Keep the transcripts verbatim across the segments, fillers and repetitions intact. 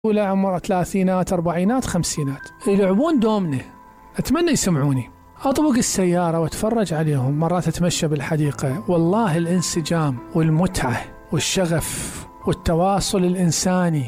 ولا عمر ثلاثينات أربعينات خمسينات يلعبون دومنة. أتمنى يسمعوني. أطبق السيارة وأتفرج عليهم، مرات أتمشى بالحديقة، والله الانسجام والمتعة والشغف والتواصل الإنساني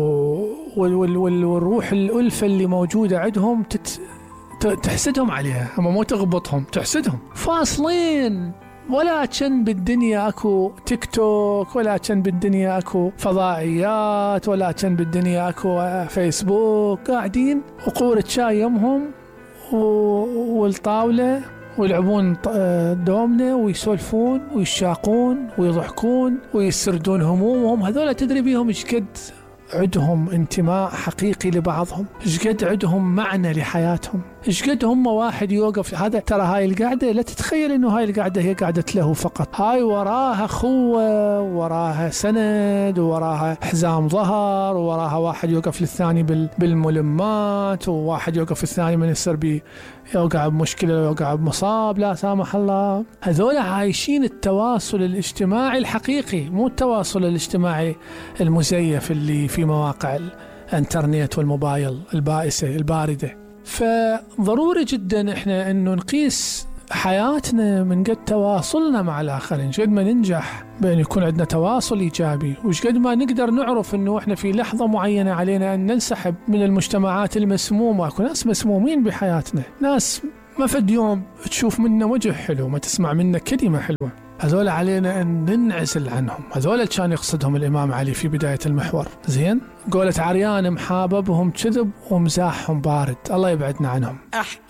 والروح الألفة اللي موجودة عندهم تت... تحسدهم عليها، أما مو تغبطهم، تحسدهم. فاصلين، ولا كان بالدنيا أكو تيك توك، ولا كان بالدنيا أكو فضائيات، ولا كان بالدنيا أكو فيسبوك. قاعدين وقورة شاي يمهم والطاولة ويلعبون دومنة ويسولفون ويشاقون ويضحكون ويسردون همومهم. هذولا تدري بيهم إيش قد عندهم انتماء حقيقي لبعضهم، إيش قد عندهم معنى لحياتهم، إيش قد هم واحد يوقف. هذا ترى هاي القعدة لا تتخيل إنه هاي القعدة هي قعدة له فقط، هاي وراها خوة، وراها سند، وراها حزام ظهر، وراها واحد يوقف للثاني بالملمات، وواحد يوقف الثاني من يصير بي يوقع بمشكلة ويوقع بمصاب لا سامح الله. هذول عايشين التواصل الاجتماعي الحقيقي، مو التواصل الاجتماعي المزيف اللي في مواقع الانترنت والموبايل البائسة الباردة. فضروري جدا احنا انه نقيس حياتنا من قد تواصلنا مع الآخرين، قد ما ننجح بأن يكون عندنا تواصل إيجابي، وش قد ما نقدر نعرف أنه إحنا في لحظة معينة علينا أن ننسحب من المجتمعات المسمومة. أكو ناس مسمومين بحياتنا، ناس ما فد يوم تشوف منا وجه حلو، ما تسمع منا كلمة حلوة. هذول علينا أن ننعزل عنهم. هذول كان يقصدهم الإمام علي في بداية المحور. زين، قولة عريان محاببهم كذب ومزاحهم بارد، الله يبعدنا عنهم.